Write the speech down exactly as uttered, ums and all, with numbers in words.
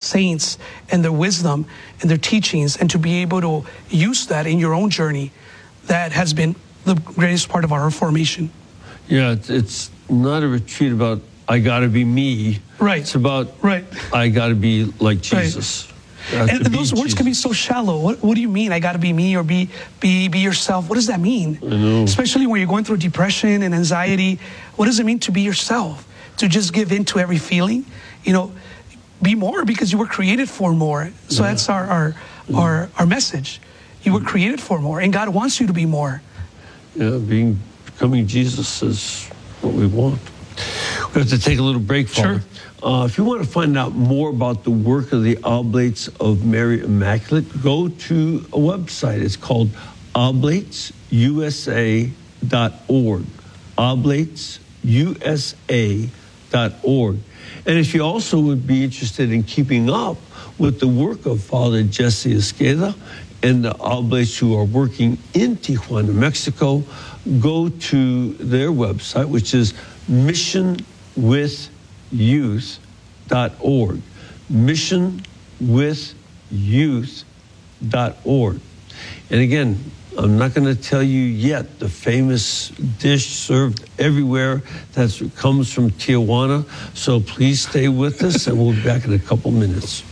saints and their wisdom and their teachings, and to be able to use that in your own journey, that has been the greatest part of our formation. Yeah, it's, it's not a retreat about I got to be me. Right. It's about right. I got to be like Jesus. Right. And those words Jesus. Can be so shallow. What, what do you mean? I got to be me, or be be be yourself. What does that mean? I know. Especially when you're going through depression and anxiety. What does it mean to be yourself? To just give in to every feeling? You know, be more, because you were created for more. So yeah. that's our our, mm. our our message. You were created for more, and God wants you to be more. Yeah, being becoming Jesus is what we want. We have to take a little break, Father. Sure. Uh, if you want to find out more about the work of the Oblates of Mary Immaculate, go to a website. It's called oblates u s a dot org. oblates u s a dot org. And if you also would be interested in keeping up with the work of Father Jesse Esqueda and the Oblates who are working in Tijuana, Mexico, go to their website, which is mission with youth dot org. mission with youth dot org. And again, I'm not going to tell you yet the famous dish served everywhere that comes from Tijuana. So please stay with us, and we'll be back in a couple minutes.